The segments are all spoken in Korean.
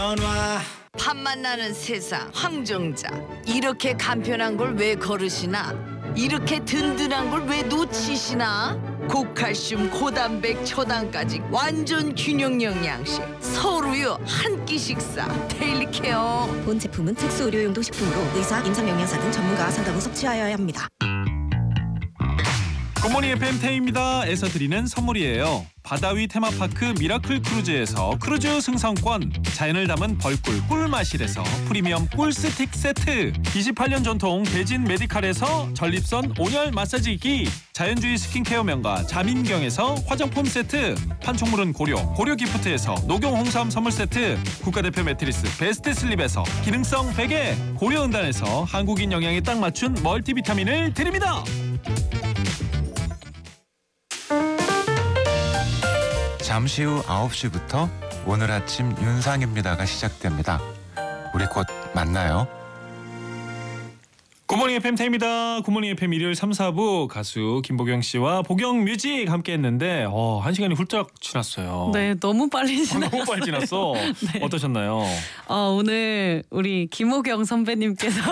밥만 나는 세상 황정자 이렇게 간편한 걸 왜 거르시나 이렇게 든든한 걸 왜 놓치시나 고칼슘 고단백 초당까지 완전 균형 영양식 서울우유 한 끼 식사 데일리케어. 본 제품은 특수 의료용도 식품으로 의사, 임상영양사 등 전문가와 상담 후 섭취하여야 합니다. 굿모닝 FM 태희입니다.에서 드리는 선물이에요. 바다위 테마파크 미라클 크루즈에서 크루즈 승선권, 자연을 담은 벌꿀 꿀마실에서 프리미엄 꿀 스틱 세트, 28년 전통 대진 메디칼에서 전립선 온열 마사지기, 자연주의 스킨케어 명가 자민경에서 화장품 세트, 판촉물은 고려 기프트에서 녹용 홍삼 선물 세트, 국가대표 매트리스 베스트 슬립에서 기능성 베개, 고려은단에서 한국인 영양에 딱 맞춘 멀티비타민을 드립니다. 잠시 후 9시부터 오늘 아침 윤상입니다가 시작됩니다. 우리 곧 만나요. 굿모닝 FM 태입니다. 굿모닝 FM 일요일 3, 4부 가수 김보경 씨와 보경 뮤직 함께 했는데 1시간이 훌쩍 지났어요. 네, 너무 빨리 지났어요. 너무 빨리 지났어. 네. 어떠셨나요? 오늘 우리 김호경 선배님께서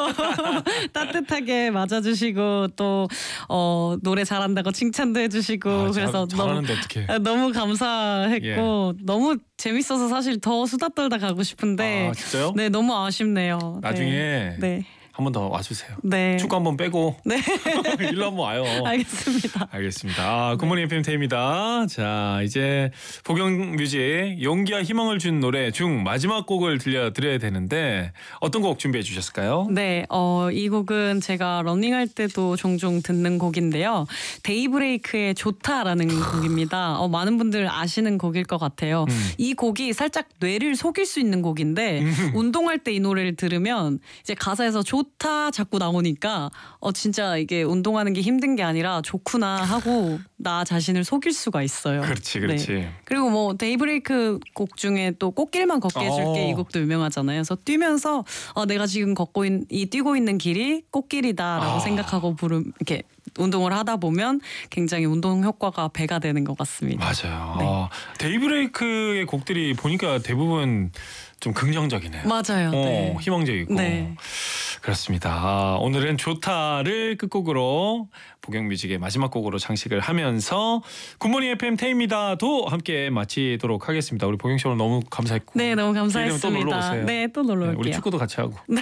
따뜻하게 맞아주시고 또 노래 잘한다고 칭찬도 해주시고 그래서 잘하는데 어떡해. 너무 감사했고 너무 재밌어서 사실 더 수다 떨다 가고 싶은데 진짜요? 네, 너무 아쉽네요. 나중에 네. 한 번 더 와주세요. 네. 축구 한번 빼고 네. 일로 한번 와요. 알겠습니다. 알겠습니다. 굿모닝 FM 태입니다. 자, 이제 보경 뮤직 용기와 희망을 준 노래 중 마지막 곡을 들려드려야 되는데 어떤 곡 준비해 주셨을까요? 네, 이 곡은 제가 러닝할 때도 종종 듣는 곡인데요. 데이브레이크의 좋다라는 곡입니다. 많은 분들 아시는 곡일 것 같아요. 이 곡이 살짝 뇌를 속일 수 있는 곡인데 운동할 때 이 노래를 들으면 이제 가사에서 좋다 자꾸 나오니까 진짜 이게 운동하는 게 힘든 게 아니라 좋구나 하고 나 자신을 속일 수가 있어요. 그렇지. 네. 그리고 뭐 데이브레이크 곡 중에 또 꽃길만 걷게 해줄게 이 곡도 유명하잖아요. 그래서 뛰면서 내가 지금 뛰고 있는 길이 꽃길이다라고 생각하고 이렇게 운동을 하다 보면 굉장히 운동 효과가 배가 되는 것 같습니다. 맞아요. 네. 데이브레이크의 곡들이 보니까 대부분 좀 긍정적이네요. 맞아요. 네. 희망적이고. 네. 그렇습니다. 오늘은 좋다를 끝곡으로 보경 뮤직의 마지막 곡으로 장식을 하면서 굿모닝 FM 태입니다도 함께 마치도록 하겠습니다. 우리 보경 씨 오늘 너무 감사했고. 네, 너무 감사했습니다. 또 놀러 오세요. 네, 또 놀러 올게요. 우리 축구도 같이 하고. 네.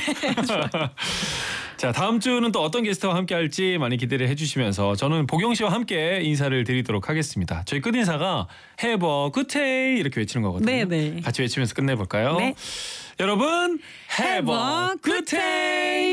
자, 다음 주는 또 어떤 게스트와 함께 할지 많이 기대를 해주시면서 저는 보경 씨와 함께 인사를 드리도록 하겠습니다. 저희 끝인사가 Have a good day 이렇게 외치는 거거든요. 네. 같이 외치면서 끝내볼까요? 네. 여러분 Have a good day.